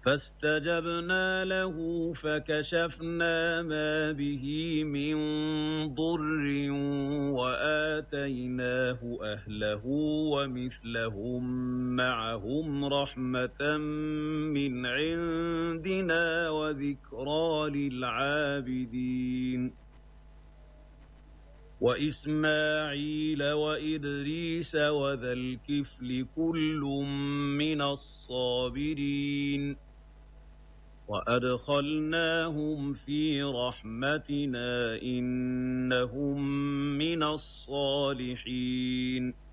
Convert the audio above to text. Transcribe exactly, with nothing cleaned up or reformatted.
فاستجبنا له فكشفنا ما به من ضر وآتيناه أهله ومثلهم معهم رحمة من عندنا وذكرى للعابدين وإسماعيل وإدريس وذا الكفل كل من الصابرين وأدخلناهم في رحمتنا إنهم من الصالحين